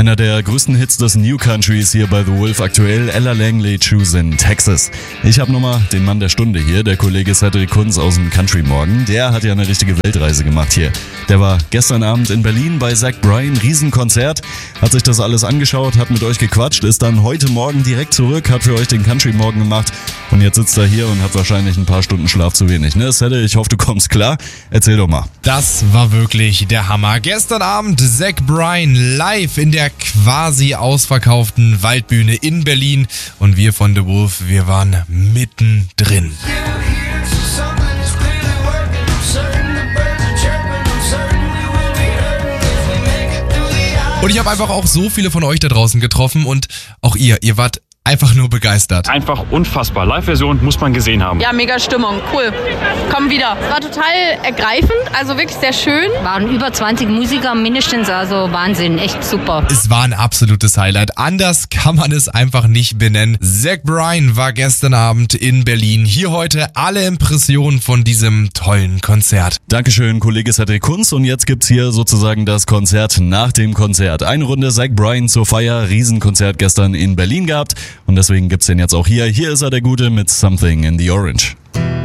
Einer der größten Hits des New Countries hier bei The Wolf aktuell, Ella Langley, Choose in Texas. Ich habe nochmal den Mann der Stunde hier, der Kollege Cedric Kunz aus dem Country Morgen. Der hat ja eine richtige Weltreise gemacht hier. Der war gestern Abend in Berlin bei Zach Bryan, Riesenkonzert, hat sich das alles angeschaut, hat mit euch gequatscht, ist dann heute Morgen direkt zurück, hat für euch den Country Morgen gemacht und jetzt sitzt er hier und hat wahrscheinlich ein paar Stunden Schlaf zu wenig. Ne, Cedric, ich hoffe, du kommst klar. Erzähl doch mal. Das war wirklich der Hammer. Gestern Abend Zach Bryan live in der quasi ausverkauften Waldbühne in Berlin und wir von The Wolf, wir waren mittendrin. Und ich habe einfach auch so viele von euch da draußen getroffen und auch ihr wart einfach nur begeistert. Einfach unfassbar. Live-Version muss man gesehen haben. Ja, mega Stimmung. Cool. Komm wieder. War total ergreifend, also wirklich sehr schön. Waren über 20 Musiker mindestens, also Wahnsinn, echt super. Es war ein absolutes Highlight. Anders kann man es einfach nicht benennen. Zach Bryan war gestern Abend in Berlin. Hier heute alle Impressionen von diesem tollen Konzert. Dankeschön, Kollege Cedric Kunz. Und jetzt gibt's hier sozusagen das Konzert nach dem Konzert. Eine Runde Zach Bryan zur Feier. Riesenkonzert gestern in Berlin gehabt. Und deswegen gibt's den jetzt auch hier. Hier ist er, der Gute, mit Something in the Orange.